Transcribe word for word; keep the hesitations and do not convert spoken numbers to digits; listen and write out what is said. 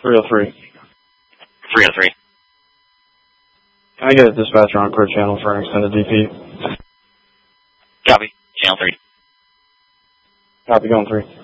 three oh three. three oh three. Can I get a dispatcher on clear channel for an extended D P? Copy. Channel three. Copy, going three.